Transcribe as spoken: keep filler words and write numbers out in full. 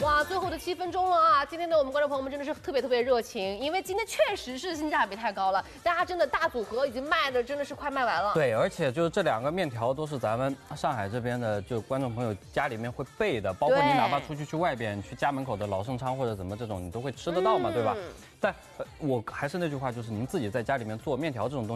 哇，最后的七分钟了啊！今天呢，我们观众朋友们真的是特别特别热情，因为今天确实是性价比太高了，大家真的大组合已经卖的真的是快卖完了。 对，而且就是这两个面条都是咱们上海这边的，就观众朋友家里面会备的，包括你哪怕出去去外边去家门口的老盛昌或者怎么这种，你都会吃得到嘛，嗯、对吧？但、呃、我还是那句话，就是您自己在家里面做面条这种东西。